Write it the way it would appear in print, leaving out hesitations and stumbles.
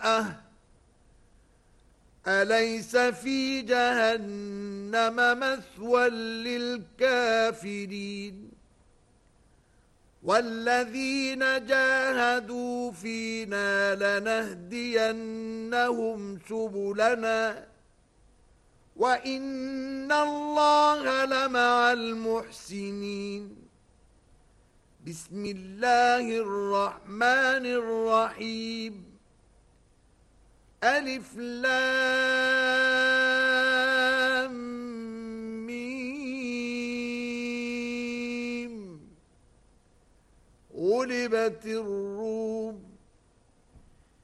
أليس في جهنم مثوى للكافرين والذين جاهدوا فينا لنهدينهم سبلنا وإن الله لمع المحسنين بسم الله الرحمن الرحيم ألف لام ميم غلبت الروم